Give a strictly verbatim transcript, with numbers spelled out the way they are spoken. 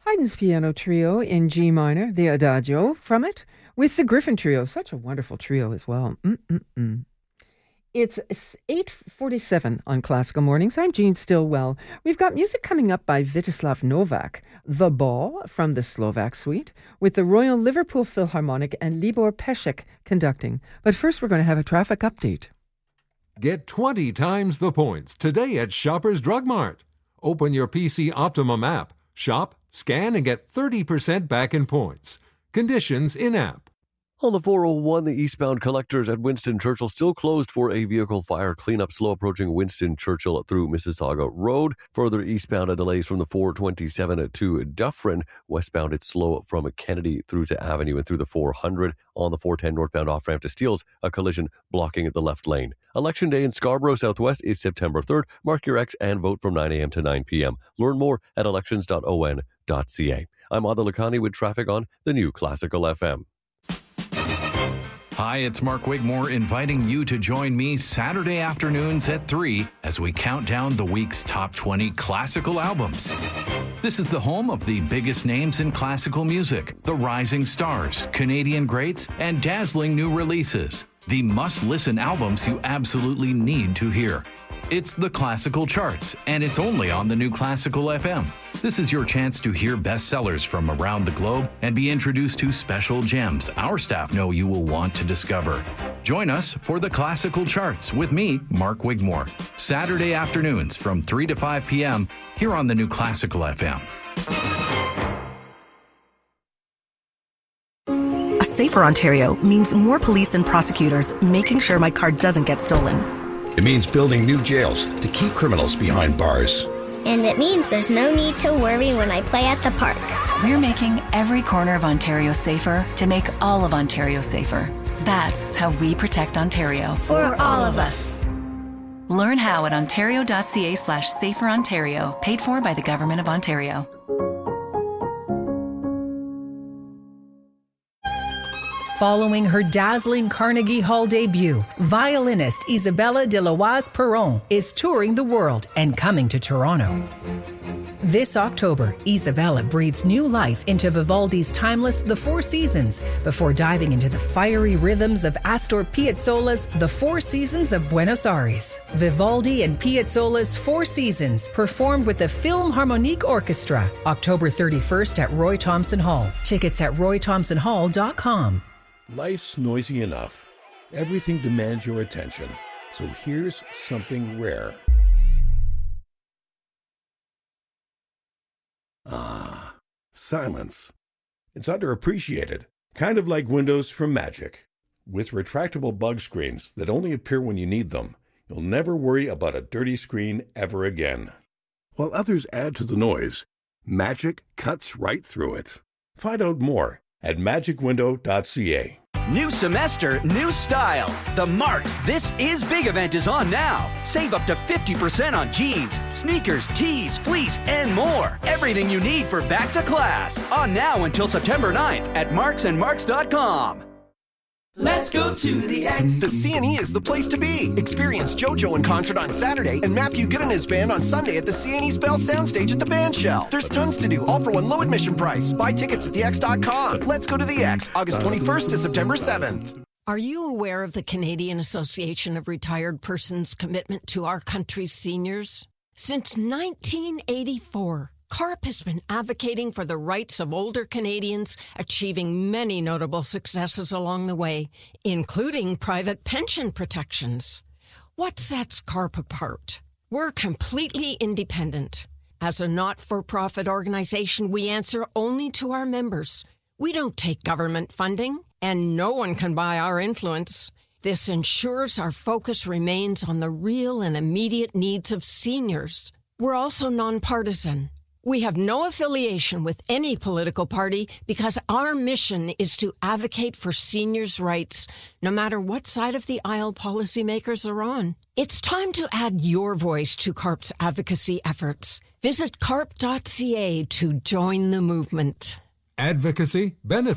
Haydn's Piano Trio in G minor, the Adagio from it, with the Griffin Trio. Such a wonderful trio as well. Mm-mm-mm. It's eight forty-seven on Classical Mornings. I'm Jean Stillwell. We've got music coming up by Vyacheslav Novak, The Ball from the Slovak Suite, with the Royal Liverpool Philharmonic and Libor Pesek conducting. But first we're going to have a traffic update. Get twenty times the points today at Shoppers Drug Mart. Open your P C Optimum app, shop, scan, and get thirty percent back in points. Conditions in-app. On the four oh one, the eastbound collectors at Winston Churchill still closed for a vehicle fire cleanup, slow approaching Winston Churchill through Mississauga Road. Further eastbound, a delays from the four twenty-seven to Dufferin. Westbound, it's slow from Kennedy through to Avenue and through the four hundred. On the four ten northbound off-ramp to Steeles, a collision blocking the left lane. Election Day in Scarborough Southwest is September third. Mark your X and vote from nine a.m. to nine p.m. Learn more at elections dot o n dot c a. I'm Adil Lakhani with traffic on the new Classical F M. Hi, it's Mark Wigmore inviting you to join me Saturday afternoons at three as we count down the week's top twenty classical albums. This is the home of the biggest names in classical music, the rising stars, Canadian greats, and dazzling new releases. The must-listen albums you absolutely need to hear. It's the Classical Charts, and it's only on the new Classical F M. This is your chance to hear bestsellers from around the globe and be introduced to special gems our staff know you will want to discover. Join us for the Classical Charts with me, Mark Wigmore, Saturday afternoons from three to five p.m. here on the new Classical F M. A safer Ontario means more police and prosecutors making sure my car doesn't get stolen. It means building new jails to keep criminals behind bars. And it means there's no need to worry when I play at the park. We're making every corner of Ontario safer to make all of Ontario safer. That's how we protect Ontario. For, For all of us. Learn how at ontario.ca slash safer Ontario. Paid for by the Government of Ontario. Following her dazzling Carnegie Hall debut, violinist Isabella de Loise-Perron is touring the world and coming to Toronto. This October, Isabella breathes new life into Vivaldi's timeless The Four Seasons before diving into the fiery rhythms of Astor Piazzolla's The Four Seasons of Buenos Aires. Vivaldi and Piazzolla's Four Seasons, performed with the Philharmonic Orchestra, October thirty-first at Roy Thomson Hall. Tickets at roy thomson hall dot com. Life's noisy enough. Everything demands your attention. So here's something rare. Ah, silence. It's underappreciated. Kind of like Windows from Magic. With retractable bug screens that only appear when you need them, you'll never worry about a dirty screen ever again. While others add to the noise, Magic cuts right through it. Find out more at magic window dot c a. New semester, new style. The Marks This Is Big event is on now. Save up to fifty percent on jeans, sneakers, tees, fleece, and more. Everything you need for back to class. On now until September ninth at marks and marks dot com. Let's go to the X. The C N E is the place to be. Experience JoJo in concert on Saturday and Matthew Good and his band on Sunday at the C N E's Bell Soundstage at the Bandshell. There's tons to do, all for one low admission price. Buy tickets at the x dot com. Let's go to the X, August twenty-first to September seventh. Are you aware of the Canadian Association of Retired Persons' commitment to our country's seniors? Since nineteen eighty-four, CARP has been advocating for the rights of older Canadians, achieving many notable successes along the way, including private pension protections. What sets CARP apart? We're completely independent. As a not-for-profit organization, we answer only to our members. We don't take government funding, and no one can buy our influence. This ensures our focus remains on the real and immediate needs of seniors. We're also nonpartisan. We have no affiliation with any political party because our mission is to advocate for seniors' rights, no matter what side of the aisle policymakers are on. It's time to add your voice to CARP's advocacy efforts. Visit carp dot c a to join the movement. Advocacy, benefits.